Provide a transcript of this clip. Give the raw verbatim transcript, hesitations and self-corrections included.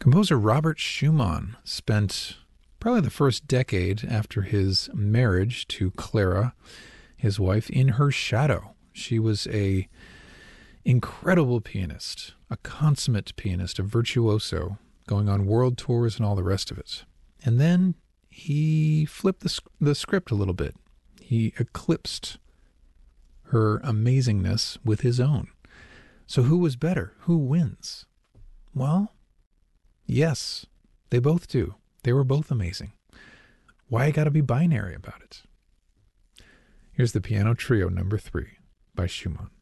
Composer Robert Schumann spent probably the first decade after his marriage to Clara, his wife, in her shadow. She was a incredible pianist, a consummate pianist, a virtuoso, going on world tours and all the rest of it. And then he flipped the, the script a little bit. He eclipsed her amazingness with his own. So who was better? Who wins? Well, yes, they both do. They were both amazing. Why I gotta be binary about it? Here's the Piano Trio number three by Schumann.